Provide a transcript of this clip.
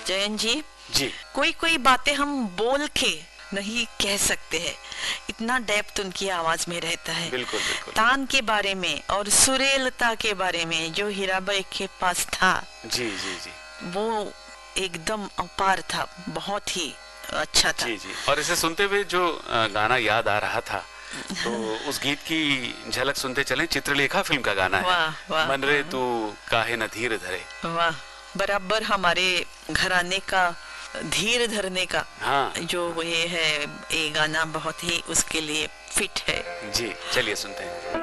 जयन जी, कोई कोई बातें हम बोल के नहीं कह सकते हैं, इतना डेप्थ उनकी आवाज में रहता है। बिल्कुल बिल्कुल। तान के बारे में और सुरेलता के बारे में जो हीराबाई के पास था, जी जी जी, वो एकदम अपार था, बहुत ही अच्छा था। जी जी। और इसे सुनते हुए जो गाना याद आ रहा था, तो उस गीत की झलक सुनते चलें। चित्रलेखा फिल्म का गाना है, मन रे तू काहे न धीर धरे। वाह, बराबर हमारे घराने का धीर धरने का। हाँ, जो ये है, ये गाना बहुत ही उसके लिए फिट है। जी, चलिए सुनते हैं।